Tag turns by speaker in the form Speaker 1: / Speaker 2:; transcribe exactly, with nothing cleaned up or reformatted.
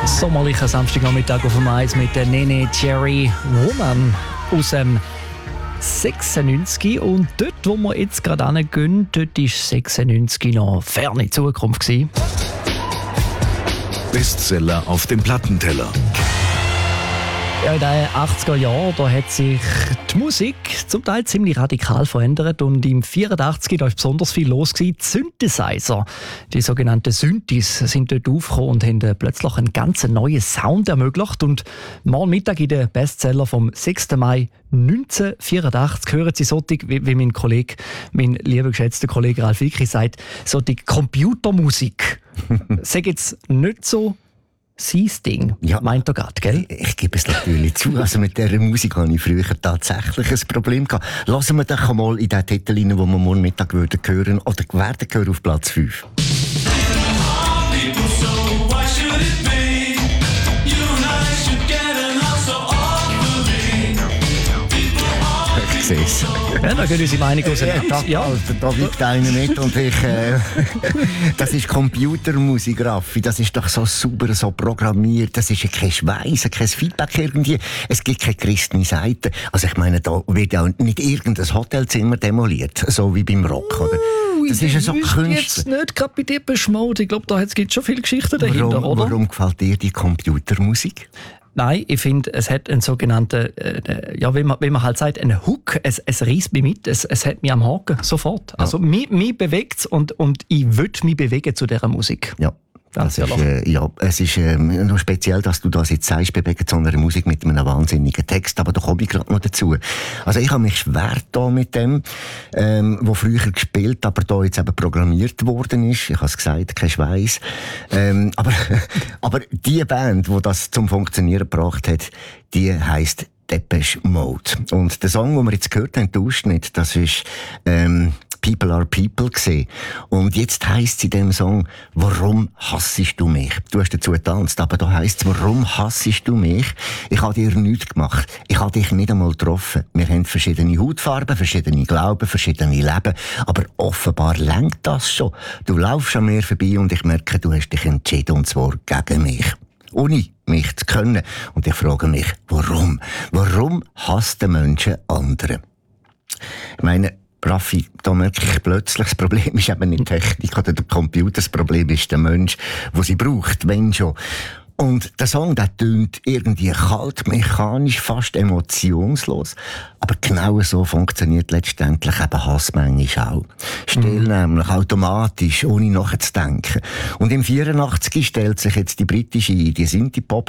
Speaker 1: sommerlichen Samstagnachmittag auf dem Eis mit der Nene Cherry Woman aus dem sechsundneunzig. Und dort, wo wir jetzt gerade hingehen, dort war sechsundneunzig noch ferne Zukunft gewesen.
Speaker 2: Bestseller auf dem Plattenteller.
Speaker 1: Ja, in den achtziger Jahren da hat sich die Musik zum Teil ziemlich radikal verändert und im vierundachtzig da ist besonders viel los gewesen. Die Synthesizer, die sogenannten Synthes, sind dort aufgekommen und haben plötzlich einen ganz neuen Sound ermöglicht. Und morgen Mittag in den Bestseller vom sechsten Mai neunzehnhundertvierundachtzig hören Sie solche, wie, wie mein Kollege, mein lieber geschätzter Kollege Ralf Wicki sagt, so die Computermusik. Sag jetzt nicht so sein Ding, ja, meint er gerade, gell?
Speaker 3: Ich, ich gebe es natürlich zu. Also mit dieser Musik hatte ich früher tatsächlich ein Problem gehabt. Lassen wir doch mal in den Titel rein, den wir morgen Mittag würden hören oder werden hören auf Platz fünf. Ich sehe es.
Speaker 1: Ja, da geht unsere Meinung auseinander.
Speaker 3: Da,
Speaker 1: ja.
Speaker 3: also, da liegt einer mit und ich... Äh, das ist Computermusik, Raffi. Das ist doch so sauber, so programmiert. Das ist ja kein Schweiß, kein Feedback irgendwie. Es gibt keine christliche Seite. Also ich meine, da wird ja nicht irgendein Hotelzimmer demoliert, so wie beim Rock, oder? Das ist ja so Künstler.
Speaker 1: Jetzt nicht gerade bei dir beschmolzen. Ich glaube, da gibt es schon viele Geschichten dahinter,
Speaker 3: warum,
Speaker 1: oder?
Speaker 3: Warum gefällt dir die Computermusik?
Speaker 1: Nein, ich finde, es hat einen sogenannten, äh, ja, wie man, wie man halt sagt, einen Hook. Es, es reißt mich mit, es, es hat mich am Haken, sofort. Ja. Also mich, mich bewegt es und, und ich will mich bewegen zu dieser Musik.
Speaker 3: Ja. Das ist, äh, ja, es ist äh, noch speziell, dass du das jetzt sagst, bewegen zu einer Musik mit einem wahnsinnigen Text, aber da komme ich gerade noch dazu. Also ich habe mich schwer da mit dem, ähm, wo früher gespielt, aber da jetzt eben programmiert worden ist. Ich habe es gesagt, kein Schweiß. Ähm, aber, aber die Band, die das zum Funktionieren gebracht hat, die heisst Depeche Mode. Und der Song, den wir jetzt gehört haben, der Ausschnitt, das ist ähm, People are People gewesen. Und jetzt heisst es in diesem Song, warum hassest du mich? Du hast dazu getanzt, aber da heisst es, warum hassest du mich? Ich habe dir nichts gemacht. Ich habe dich nicht einmal getroffen. Wir haben verschiedene Hautfarben, verschiedene Glauben, verschiedene Leben. Aber offenbar lenkt das schon. Du laufst an mir vorbei und ich merke, du hast dich entschieden, und zwar gegen mich. Ohne mich zu können. Und ich frage mich, warum? Warum hasst der Mensch andere? Ich meine, Raffi, da merke ich plötzlich, das Problem ist eben nicht die Technik oder der Computer, das Problem ist der Mensch, der sie braucht, wenn schon. Und der Song, der tönt irgendwie kalt, mechanisch, fast emotionslos. Aber genau so funktioniert letztendlich eben Hass manchmal auch. Still mhm. nämlich, automatisch, ohne nachzudenken. Und im vierundachtzig stellt sich jetzt die britische, die Synthie-Pop